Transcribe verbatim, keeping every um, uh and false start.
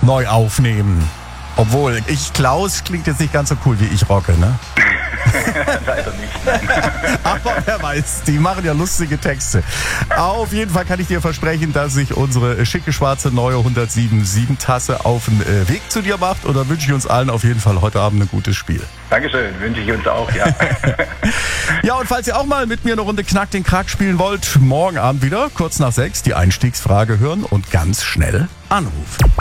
neu aufnehmen. Obwohl, ich Klaus klingt jetzt nicht ganz so cool wie ich rocke, ne? Leider nicht, nein. Aber wer weiß, die machen ja lustige Texte. Auf jeden Fall kann ich dir versprechen, dass sich unsere schicke schwarze neue hundertsieben Tasse auf den Weg zu dir macht. Und da wünsche ich uns allen auf jeden Fall heute Abend ein gutes Spiel. Dankeschön, wünsche ich uns auch, ja. Ja, und falls ihr auch mal mit mir eine Runde Knack den Krack spielen wollt, morgen Abend wieder, kurz nach sechs, die Einstiegsfrage hören und ganz schnell anrufen.